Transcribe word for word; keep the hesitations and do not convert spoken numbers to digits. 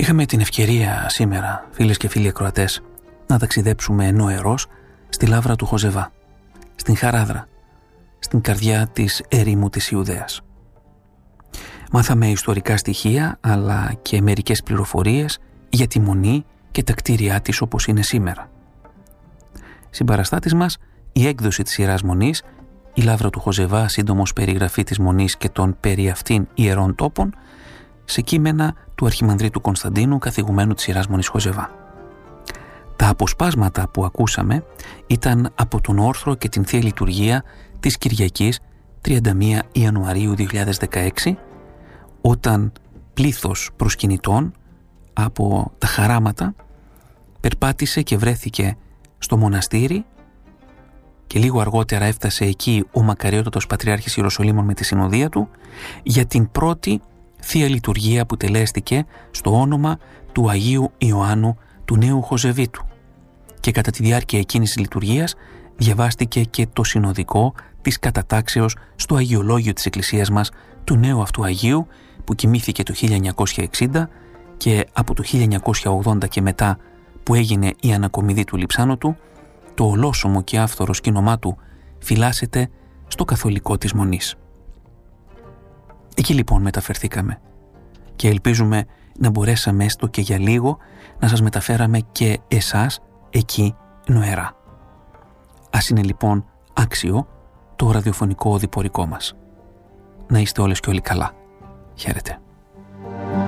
Είχαμε την ευκαιρία σήμερα, φίλες και φίλοι ακροατές, να ταξιδέψουμε νοερός στη λάβρα του Χοζεβά, στην Χαράδρα, στην καρδιά της ερήμου της Ιουδαίας. Μάθαμε ιστορικά στοιχεία, αλλά και μερικές πληροφορίες για τη Μονή και τα κτίρια της όπως είναι σήμερα. Συμπαραστάτης μας, η έκδοση της Ιεράς Μονής, η λάβρα του Χοζεβά, σύντομος περιγραφή της Μονής και των περί αυτήν ιερών τόπων, σε κείμενα του Αρχιμανδρίτου Κωνσταντίνου, καθηγουμένου της Ιεράς Μονής Χοζεβά. Τα αποσπάσματα που ακούσαμε ήταν από τον όρθρο και την Θεία Λειτουργία της Κυριακής τριάντα μία Ιανουαρίου δύο χιλιάδες δεκαέξι, όταν πλήθος προσκυνητών από τα χαράματα περπάτησε και βρέθηκε στο μοναστήρι και λίγο αργότερα έφτασε εκεί ο Μακαριότατος Πατριάρχης Ιεροσολύμων με τη συνοδεία του για την πρώτη Θεία Λειτουργία που τελέστηκε στο όνομα του Αγίου Ιωάννου του Νέου Χοζεβίτου, και κατά τη διάρκεια εκείνης της λειτουργίας διαβάστηκε και το συνοδικό της κατατάξεως στο Αγιολόγιο της Εκκλησίας μας του νέου αυτού Αγίου, που κοιμήθηκε το χίλια εννιακόσια εξήντα και από το χίλια εννιακόσια ογδόντα και μετά, που έγινε η ανακομιδή του λειψάνου, το ολόσωμο και άφθορο σκήνωμά του φυλάσσεται στο καθολικό της Μονής. Εκεί λοιπόν μεταφερθήκαμε και ελπίζουμε να μπορέσαμε έστω και για λίγο να σας μεταφέραμε και εσάς εκεί νοερά. Ας είναι λοιπόν άξιο το ραδιοφωνικό οδηπορικό μας. Να είστε όλες και όλοι καλά. Χαίρετε.